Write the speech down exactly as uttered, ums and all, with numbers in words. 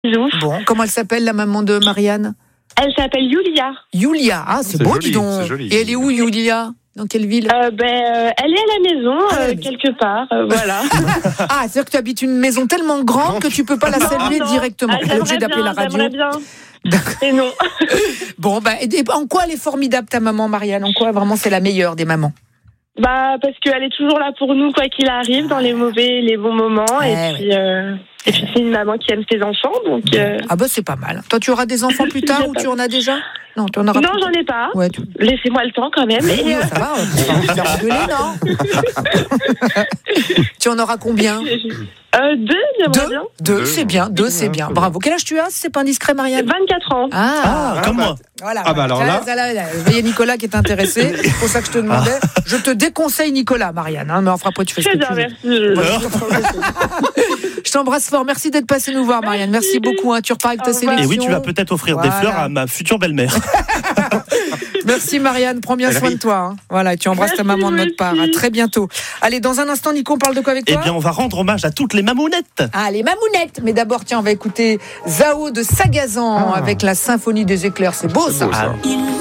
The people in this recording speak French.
Bisous. Bon, comment elle s'appelle, la maman de Marianne? Elle s'appelle Yulia. Yulia, ah c'est, C'est beau, joli, dis donc. c'est joli. Et elle est où, Yulia? Dans quelle ville? Euh, ben, euh, elle est à la maison, Ah, euh, mais- quelque part. euh, voilà. Ah, c'est-à-dire que tu habites une maison tellement grande que tu peux pas la saluer Non, non. directement. Ah, Tu es obligé j'aimerais d'appeler la bien, radio. j'aimerais bien. Et non. Bon, bah, et- et en quoi elle est formidable, ta maman, Marianne? En quoi vraiment c'est la meilleure des mamans? Bah, parce qu'elle est toujours là pour nous, quoi qu'il arrive, dans les mauvais et les bons moments. Ouais, et, puis, euh, et puis, c'est une maman qui aime ses enfants, donc. Euh... Ah bah c'est pas mal. Toi, tu auras des enfants plus tard ou tu en as déjà? Non, tu en auras Non, plus j'en tard. ai pas. Ouais, tu... Laissez-moi le temps quand même. Oui, Et, euh, ça va, on va faire engueuler, non? Tu en auras combien? euh, deux, j'aimerais Deux, bien. deux, Deux, c'est bien, deux, c'est bien. Bravo. Quel âge tu as, si c'est pas indiscret, Marianne? vingt-quatre ans. Ah, Ah, comme moi. voilà. Ah bah alors là- Ça, là, là, Il y a Nicolas qui est intéressé. C'est pour ça que je te demandais. Je te déconseille Nicolas, Marianne. Hein, mais enfin, après, tu fais ce Très que bien, tu veux. merci. Je t'embrasse fort. Merci d'être passé nous voir, Marianne. Merci beaucoup. Hein. Tu repars avec ta Au revoir. sélection. Et oui, tu vas peut-être offrir Voilà. des fleurs à ma future belle-mère. Merci, Marianne. Prends bien Elle soin rit. de toi. Hein. Voilà, tu embrasses ta Merci, maman de vous notre part. aussi. À très bientôt. Allez, dans un instant, Nico, on parle de quoi avec Eh toi? bien, on va rendre hommage à toutes les mamounettes. Ah, les mamounettes. Mais d'abord, tiens, on va écouter Zao de Sagazan Ah. avec la symphonie des éclairs. C'est beau, C'est ça. beau, ça. Ah,